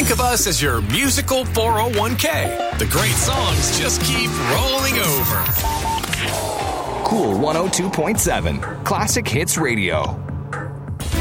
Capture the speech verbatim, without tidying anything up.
Think of us as your musical four oh one k. The great songs just keep rolling over. Cool one oh two point seven. Classic Hits Radio.